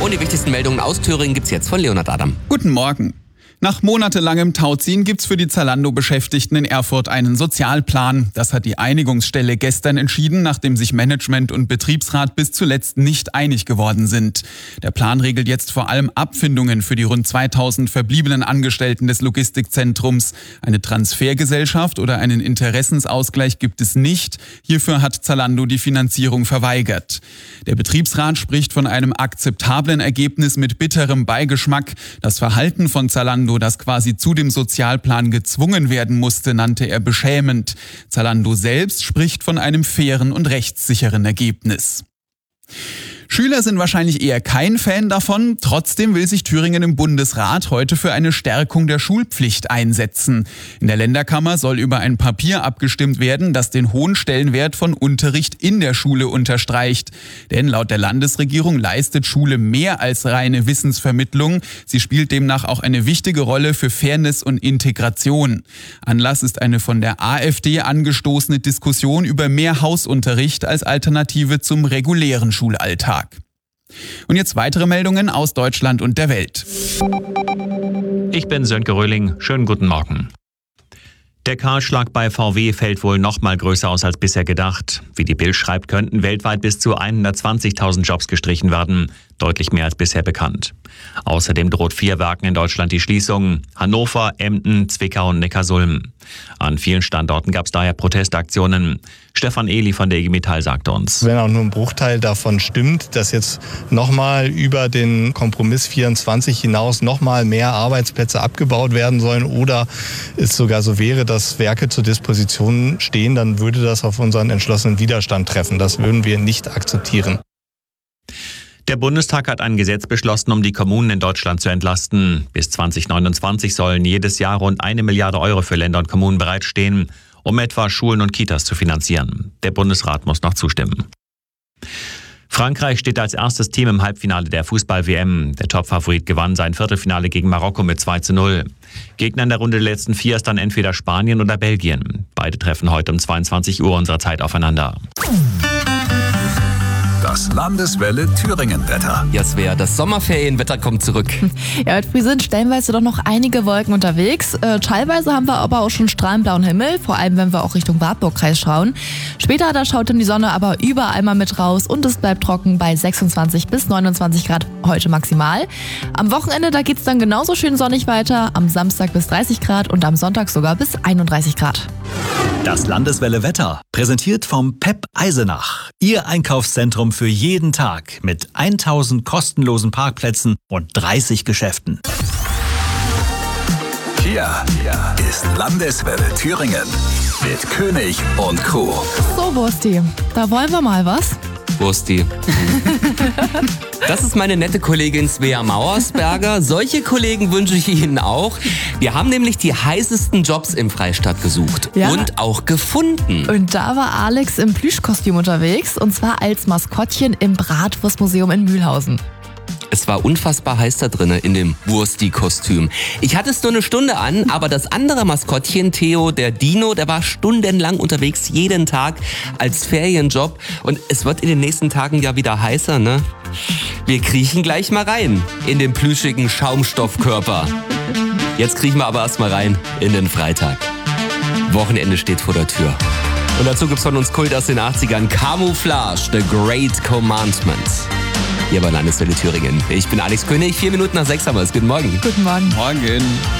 Und die wichtigsten Meldungen aus Thüringen gibt's jetzt von Leonhard Adam. Guten Morgen. Nach monatelangem Tauziehen gibt's für die Zalando-Beschäftigten in Erfurt einen Sozialplan. Das hat die Einigungsstelle gestern entschieden, nachdem sich Management und Betriebsrat bis zuletzt nicht einig geworden sind. Der Plan regelt jetzt vor allem Abfindungen für die rund 2000 verbliebenen Angestellten des Logistikzentrums. Eine Transfergesellschaft oder einen Interessensausgleich gibt es nicht. Hierfür hat Zalando die Finanzierung verweigert. Der Betriebsrat spricht von einem akzeptablen Ergebnis mit bitterem Beigeschmack. Das Verhalten von Zalando, das quasi zu dem Sozialplan gezwungen werden musste, nannte er beschämend. Zalando selbst spricht von einem fairen und rechtssicheren Ergebnis. Schüler sind wahrscheinlich eher kein Fan davon. Trotzdem will sich Thüringen im Bundesrat heute für eine Stärkung der Schulpflicht einsetzen. In der Länderkammer soll über ein Papier abgestimmt werden, das den hohen Stellenwert von Unterricht in der Schule unterstreicht. Denn laut der Landesregierung leistet Schule mehr als reine Wissensvermittlung. Sie spielt demnach auch eine wichtige Rolle für Fairness und Integration. Anlass ist eine von der AfD angestoßene Diskussion über mehr Hausunterricht als Alternative zum regulären Schulalltag. Und jetzt weitere Meldungen aus Deutschland und der Welt. Ich bin Sönke Röhling. Schönen guten Morgen. Der Kahlschlag bei VW fällt wohl noch mal größer aus als bisher gedacht. Wie die Bild schreibt, könnten weltweit bis zu 120.000 Jobs gestrichen werden. Deutlich mehr als bisher bekannt. Außerdem droht 4 Werken in Deutschland die Schließung. Hannover, Emden, Zwickau und Neckarsulm. An vielen Standorten gab es daher Protestaktionen. Stefan Ehli von der IG Metall sagte uns: Wenn auch nur ein Bruchteil davon stimmt, dass jetzt nochmal über den Kompromiss 24 hinaus nochmal mehr Arbeitsplätze abgebaut werden sollen oder es sogar so wäre, dass Werke zur Disposition stehen, dann würde das auf unseren entschlossenen Widerstand treffen. Das würden wir nicht akzeptieren. Der Bundestag hat ein Gesetz beschlossen, um die Kommunen in Deutschland zu entlasten. Bis 2029 sollen jedes Jahr rund 1 Milliarde Euro für Länder und Kommunen bereitstehen, um etwa Schulen und Kitas zu finanzieren. Der Bundesrat muss noch zustimmen. Frankreich steht als erstes Team im Halbfinale der Fußball-WM. Der Topfavorit gewann sein Viertelfinale gegen Marokko mit 2:0. Gegner in der Runde der letzten 4 ist dann entweder Spanien oder Belgien. Beide treffen heute um 22 Uhr unserer Zeit aufeinander. Das Landeswelle Thüringen-Wetter. Ja, Svea, das Sommerferienwetter kommt zurück. Ja, heute früh sind stellenweise doch noch einige Wolken unterwegs. Teilweise haben wir aber auch schon strahlend blauen Himmel, vor allem wenn wir auch Richtung Wartburgkreis schauen. Später, da schaut dann die Sonne aber überall mal mit raus und es bleibt trocken bei 26 bis 29 Grad heute maximal. Am Wochenende, da geht's dann genauso schön sonnig weiter, am Samstag bis 30 Grad und am Sonntag sogar bis 31 Grad. Das Landeswelle Wetter, präsentiert vom PEP Eisenach. Ihr Einkaufszentrum für jeden Tag mit 1000 kostenlosen Parkplätzen und 30 Geschäften. Hier ist Landeswelle Thüringen mit König und Crew. So, Wursti, da wollen wir mal was. Wursti. Das ist meine nette Kollegin Svea Mauersberger. Solche Kollegen wünsche ich Ihnen auch. Wir haben nämlich die heißesten Jobs im Freistaat gesucht und auch gefunden. Und da war Alex im Plüschkostüm unterwegs und zwar als Maskottchen im Bratwurstmuseum in Mühlhausen. Es war unfassbar heiß da drinnen in dem Wursti-Kostüm. Ich hatte es nur eine Stunde an, aber das andere Maskottchen, Theo, der Dino, der war stundenlang unterwegs, jeden Tag als Ferienjob. Und es wird in den nächsten Tagen ja wieder heißer, ne? Wir kriechen gleich mal rein in den plüschigen Schaumstoffkörper. Jetzt kriechen wir aber erstmal rein in den Freitag. Wochenende steht vor der Tür. Und dazu gibt's von uns Kult aus den 80ern. Camouflage, The Great Commandment. Hier bei Landeswelle Thüringen. Ich bin Alex König, 4 Minuten nach 6 haben wir es. Guten Morgen. Guten Morgen. Morgen.